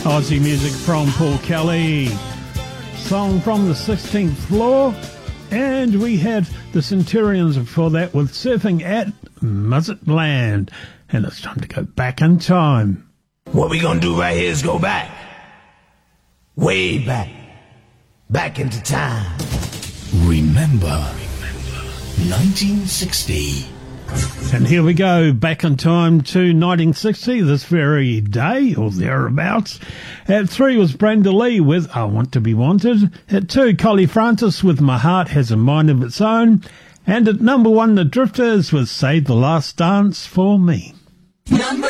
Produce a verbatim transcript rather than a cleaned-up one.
Aussie music from Paul Kelly. Song from the sixteenth floor. And we had the Centurions before that with Surfing at Muzzet Land. And it's time to go back in time. What we gonna do right here is go back. Way back. Back into time. Remember nineteen sixty. And here we go, back in time to nineteen sixty, this very day, or thereabouts. At three was Brenda Lee with I Want to Be Wanted. At two, Collie Francis with My Heart Has a Mind of Its Own. And at number one, The Drifters with Save the Last Dance for Me. Number